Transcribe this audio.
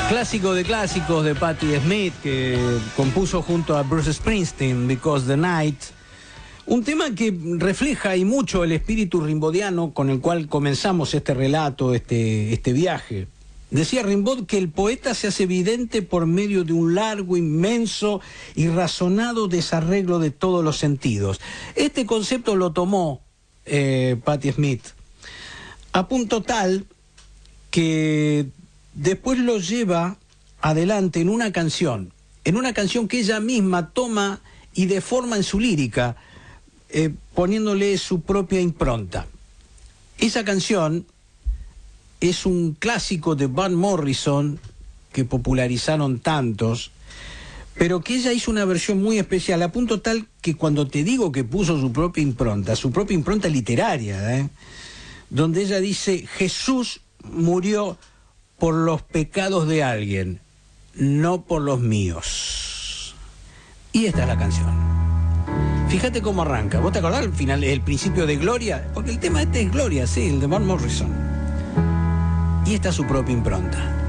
Clásico de clásicos de Patti Smith, que compuso junto a Bruce Springsteen, Because the Night. Un tema que refleja y mucho el espíritu rimbaudiano con el cual comenzamos este relato, este viaje. Decía Rimbaud que el poeta se hace evidente por medio de un largo, inmenso y razonado desarreglo de todos los sentidos. Este concepto lo tomó Patti Smith, a punto tal que después lo lleva adelante en una canción que ella misma toma y deforma en su lírica, poniéndole su propia impronta. Esa canción es un clásico de Van Morrison que popularizaron tantos, pero que ella hizo una versión muy especial, a punto tal que cuando te digo que puso su propia impronta literaria, donde ella dice: Jesús murió por los pecados de alguien, no por los míos. Y esta es la canción. Fíjate cómo arranca. ¿Vos te acordás al final, el principio de Gloria? Porque el tema este es Gloria, sí, el de Van Morrison. Y esta es su propia impronta.